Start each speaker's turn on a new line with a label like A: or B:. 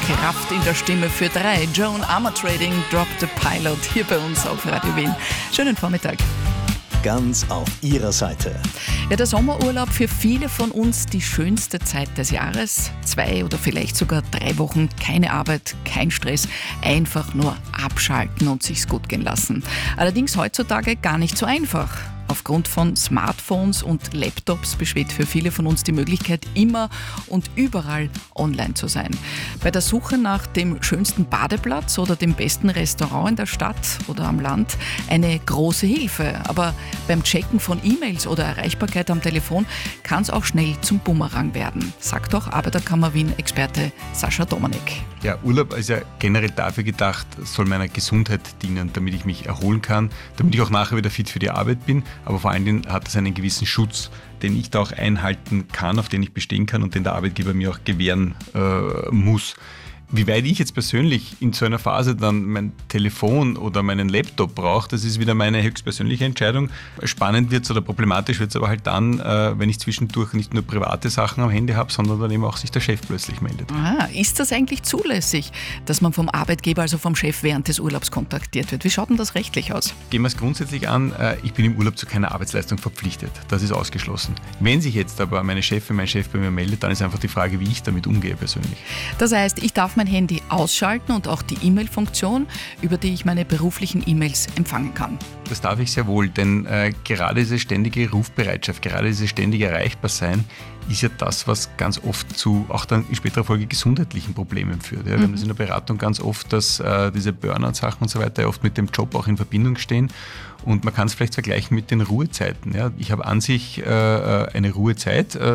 A: Kraft in der Stimme für 3. Joan Armatrading, Drop the Pilot, hier bei uns auf Radio Wien. Schönen Vormittag.
B: Ganz auf Ihrer Seite.
A: Ja, der Sommerurlaub für viele von uns die schönste Zeit des Jahres. 2 oder vielleicht sogar 3 Wochen, keine Arbeit, kein Stress, einfach nur abschalten und sich's gut gehen lassen. Allerdings heutzutage gar nicht so einfach. Aufgrund von Smartphones und Laptops besteht für viele von uns die Möglichkeit, immer und überall online zu sein. Bei der Suche nach dem schönsten Badeplatz oder dem besten Restaurant in der Stadt oder am Land eine große Hilfe. Aber beim Checken von E-Mails oder Erreichbarkeit am Telefon kann es auch schnell zum Bumerang werden, sagt auch Arbeiterkammer Wien-Experte Sascha Domanek.
C: Ja, Urlaub ist ja generell dafür gedacht, soll meiner Gesundheit dienen, damit ich mich erholen kann, damit ich auch nachher wieder fit für die Arbeit bin. Aber vor allen Dingen hat es einen gewissen Schutz, den ich da auch einhalten kann, auf den ich bestehen kann und den der Arbeitgeber mir auch gewähren muss. Wie weit ich jetzt persönlich in so einer Phase dann mein Telefon oder meinen Laptop brauche, das ist wieder meine höchstpersönliche Entscheidung. Spannend wird es oder problematisch wird es aber halt dann, wenn ich zwischendurch nicht nur private Sachen am Handy habe, sondern dann eben auch sich der Chef plötzlich meldet.
A: Ist das eigentlich zulässig, dass man vom Arbeitgeber, also vom Chef, während des Urlaubs kontaktiert wird? Wie schaut denn das rechtlich aus?
C: Gehen wir es grundsätzlich an, ich bin im Urlaub zu keiner Arbeitsleistung verpflichtet. Das ist ausgeschlossen. Wenn sich jetzt aber meine Chefin, mein Chef bei mir meldet, dann ist einfach die Frage, wie ich damit umgehe persönlich.
A: Das heißt, ich darf mein Handy ausschalten und auch die E-Mail-Funktion, über die ich meine beruflichen E-Mails empfangen kann.
C: Das darf ich sehr wohl, denn gerade diese ständige Rufbereitschaft, gerade dieses ständige Erreichbarsein ist ja das, was ganz oft zu auch dann in späterer Folge gesundheitlichen Problemen führt. Ja, wir haben das in der Beratung ganz oft, dass diese Burnout-Sachen und so weiter oft mit dem Job auch in Verbindung stehen. Und man kann es vielleicht vergleichen mit den Ruhezeiten. Ja. Ich habe an sich eine Ruhezeit,